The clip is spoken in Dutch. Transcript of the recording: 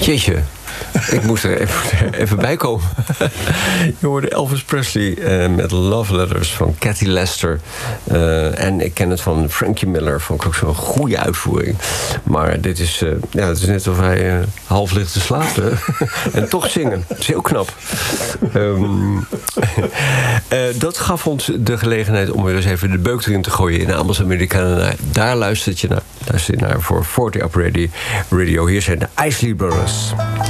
Jeetje. Ik moest er even bij komen. Je hoorde Elvis Presley met Love Letters van Cathy Lester. En ik ken het van Frankie Miller. Vond ik ook zo'n goede uitvoering. Maar dit is, het is net of hij half ligt te slapen. En toch zingen. Dat is heel knap. Dat gaf ons de gelegenheid om weer eens even de beuk erin te gooien in Amels Americana. Daar luister je naar voor 40 Up Radio. Hier zijn de Isley Brothers.